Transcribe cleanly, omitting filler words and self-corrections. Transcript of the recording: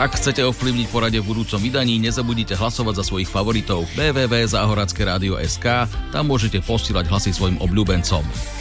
Ak chcete ovplyvniť poradie v budúcom vydaní, nezabudnite hlasovať za svojich favoritov www.zahorackeradio.sk, tam môžete posílať hlasy svojim obľúbencom.